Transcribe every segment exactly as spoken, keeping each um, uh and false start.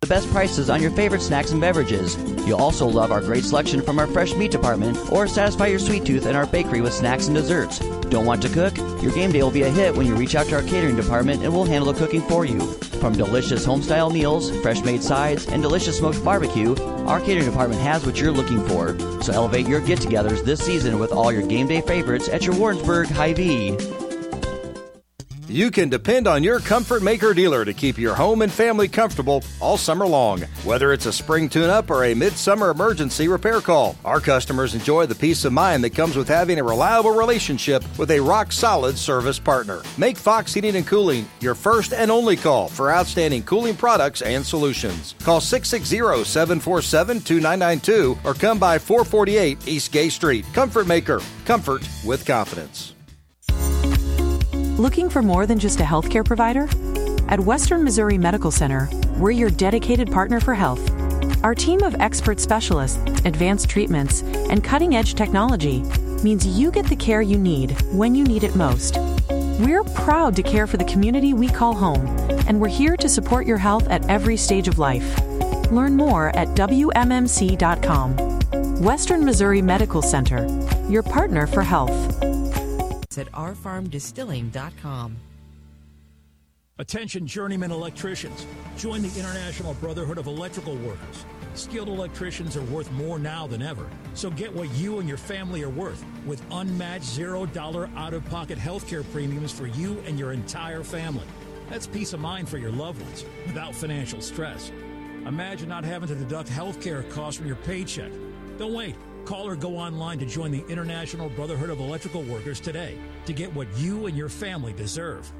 best prices on your favorite snacks and beverages. You'll also love our great selection from our fresh meat department or satisfy your sweet tooth in our bakery with snacks and desserts. Don't want to cook? Your game day will be a hit when you reach out to our catering department and we'll handle the cooking for you. From delicious home-style meals, fresh-made sides, and delicious smoked barbecue, our catering department has what you're looking for. So elevate your get-togethers this season with all your game day favorites at your Warrensburg Hy-Vee. You can depend on your Comfort Maker dealer to keep your home and family comfortable all summer long. Whether it's a spring tune-up or a midsummer emergency repair call, our customers enjoy the peace of mind that comes with having a reliable relationship with a rock-solid service partner. Make Fox Heating and Cooling your first and only call for outstanding cooling products and solutions. Call six six zero, seven four seven, two nine nine two or come by four forty-eight East Gay Street. Comfort Maker. Comfort with confidence. Looking for more than just a healthcare provider? At Western Missouri Medical Center, we're your dedicated partner for health. Our team of expert specialists, advanced treatments, and cutting-edge technology means you get the care you need when you need it most. We're proud to care for the community we call home, and we're here to support your health at every stage of life. Learn more at W M M C dot com. Western Missouri Medical Center, your partner for health. At our farm distilling dot com. Attention journeyman electricians. Join the International Brotherhood of Electrical Workers. Skilled electricians are worth more now than ever. So get what you and your family are worth with unmatched zero dollar out-of-pocket healthcare premiums for you and your entire family. That's peace of mind for your loved ones without financial stress. Imagine not having to deduct healthcare costs from your paycheck. Don't wait. Call or go online to join the International Brotherhood of Electrical Workers today to get what you and your family deserve.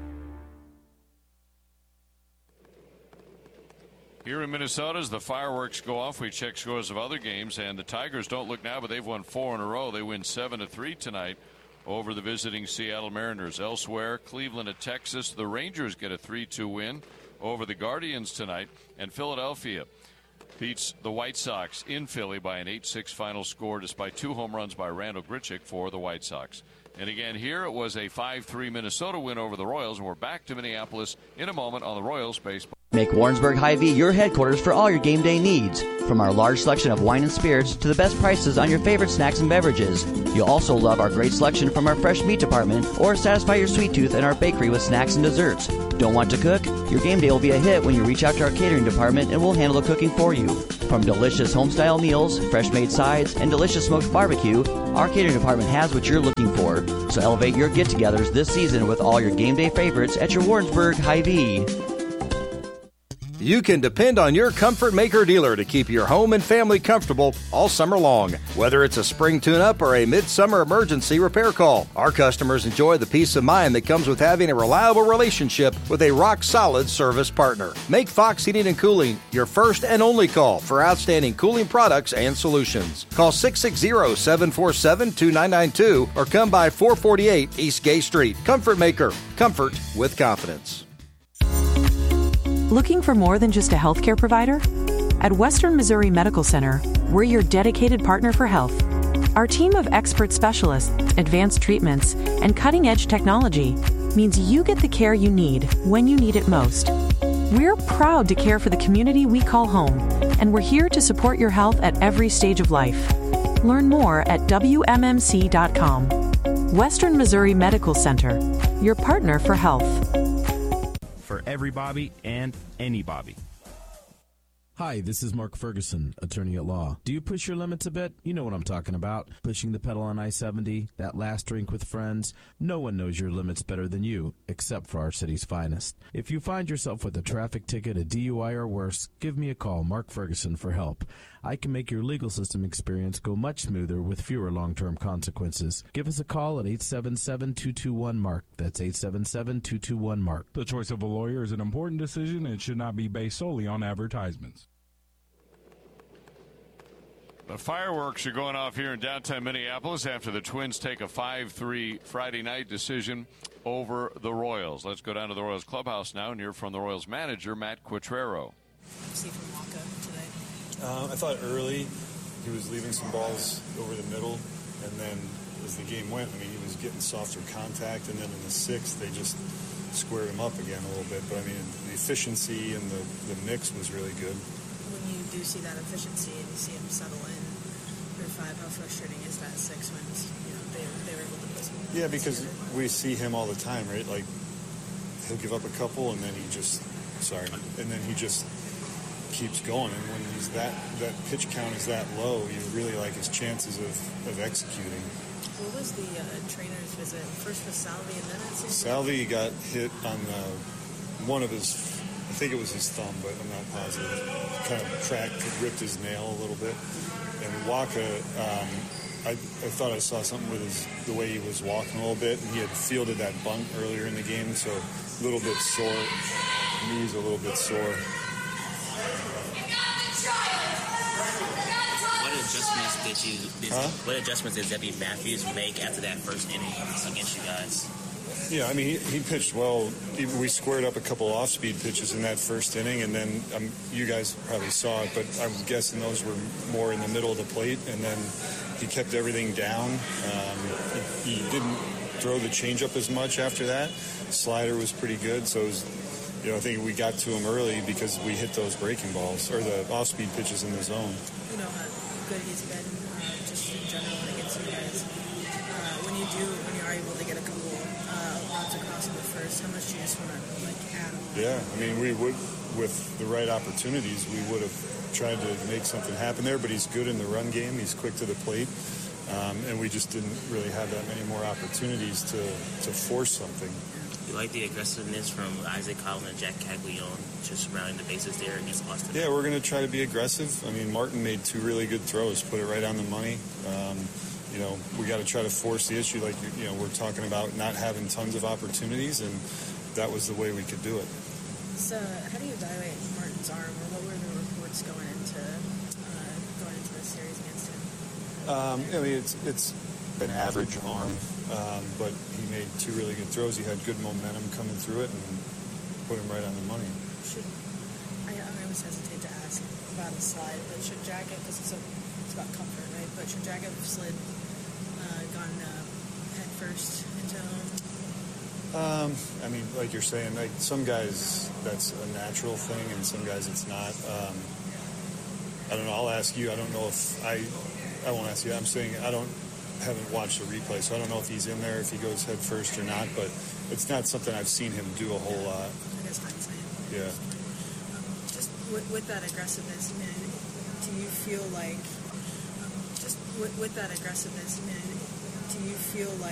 Here in Minnesota, as the fireworks go off, we check scores of other games, and the Tigers don't look now, but they've won four in a row. They win seven to three tonight over the visiting Seattle Mariners. Elsewhere, Cleveland at Texas. The Rangers get a three two win over the Guardians tonight, and Philadelphia beats the White Sox in Philly by an eight six final score despite two home runs by Randall Grichuk for the White Sox. And again here it was a five three Minnesota win over the Royals, and we're back to Minneapolis in a moment on the Royals baseball. Make Warrensburg Hy-Vee your headquarters for all your game day needs. From our large selection of wine and spirits to the best prices on your favorite snacks and beverages. You'll also love our great selection from our fresh meat department or satisfy your sweet tooth in our bakery with snacks and desserts. Don't want to cook? Your game day will be a hit when you reach out to our catering department and we'll handle the cooking for you. From delicious home-style meals, fresh-made sides, and delicious smoked barbecue, our catering department has what you're looking for. So elevate your get-togethers this season with all your game day favorites at your Warrensburg Hy-Vee. You can depend on your Comfort Maker dealer to keep your home and family comfortable all summer long. Whether it's a spring tune-up or a midsummer emergency repair call, our customers enjoy the peace of mind that comes with having a reliable relationship with a rock-solid service partner. Make Fox Heating and Cooling your first and only call for outstanding cooling products and solutions. Call six six zero, seven four seven, two nine nine two or come by four forty-eight East Gay Street. Comfort Maker. Comfort with confidence. Looking for more than just a healthcare provider? At Western Missouri Medical Center, we're your dedicated partner for health. Our team of expert specialists, advanced treatments, and cutting-edge technology means you get the care you need when you need it most. We're proud to care for the community we call home, and we're here to support your health at every stage of life. Learn more at W M M C dot com. Western Missouri Medical Center, your partner for health. For every Bobby and any Bobby. Hi, this is Mark Ferguson, attorney at law. Do you push your limits a bit? You know what I'm talking about. Pushing the pedal on I seventy, that last drink with friends. No one knows your limits better than you, except for our city's finest. If you find yourself with a traffic ticket, a D U I, or worse, give me a call, Mark Ferguson, for help. I can make your legal system experience go much smoother with fewer long-term consequences. Give us a call at eight seven seven, two two one, MARK. That's eight seven seven, two two one, MARK. The choice of a lawyer is an important decision and should not be based solely on advertisements. The fireworks are going off here in downtown Minneapolis after the Twins take a five three Friday night decision over the Royals. Let's go down to the Royals clubhouse now and hear from the Royals manager, Matt Quatrero. See from Waka today? Uh, I thought early he was leaving some balls over the middle, and then as the game went, I mean, he was getting softer contact, and then in the sixth, they just squared him up again a little bit. But I mean, the efficiency and the, the mix was really good. When you do see that efficiency and you see him settle in through five, how frustrating is that six when you know they they were able to put some? Yeah, because we see him all the time, right? Like he'll give up a couple and then he just sorry, and then he just keeps going. And when he's that that pitch count is that low, you really like his chances of, of executing. What was the uh, trainer's visit? First was Salvi and then it's Salvi got hit on the, one of his, I think it was his thumb, but I'm not positive. Kind of cracked, ripped his nail a little bit. And Waka, um, I, I thought I saw something with his, the way he was walking a little bit, and he had fielded that bunt earlier in the game, so a little bit sore. Knees a little bit sore. What adjustments did you? Did, huh? What adjustments did Zepi Matthews make after that first inning against you guys? Yeah, I mean, he, he pitched well. We squared up a couple off-speed pitches in that first inning, and then um, you guys probably saw it, but I'm guessing those were more in the middle of the plate, and then he kept everything down. Um, he, he didn't throw the changeup as much after that. Slider was pretty good, so it was, you know, I think we got to him early because we hit those breaking balls, or the off-speed pitches in the zone. You know how good he's been, uh, just in general against you guys. Uh, when you do, when you are able to get a couple uh, runs across in the first, how much do you just want to like add on? Yeah, I mean, we would, with the right opportunities, we would have tried to make something happen there. But he's good in the run game. He's quick to the plate, um, and we just didn't really have that many more opportunities to to force something. You like the aggressiveness from Isaac Collin and Jack Caglione just surrounding the bases there against Austin? Yeah, we're going to try to be aggressive. I mean, Martin made two really good throws, put it right on the money. Um, you know, we got to try to force the issue. Like, you know, we're talking about not having tons of opportunities, and that was the way we could do it. So, how do you evaluate Martin's arm, or what were the reports going into uh, going into the series against him? Um, I mean, it's it's an average arm. Um, but he made two really good throws. He had good momentum coming through it and put him right on the money. Should, I, I always hesitate to ask about a slide, but should Jack have, because it's, it's about comfort, right? But should Jack have slid, uh, gone uh, head first into home? Um, I mean, like you're saying, like some guys that's a natural thing, and some guys it's not. Um, I don't know. I'll ask you. I don't know if I. I won't ask you. I'm saying I don't. haven't watched the replay, so I don't know if he's in there, if he goes head first or not, but it's not something I've seen him do a whole lot. I guess hindsight. Yeah. Um, just with, with that aggressiveness, man, do you feel like, um, just with, with that aggressiveness, man, do you feel like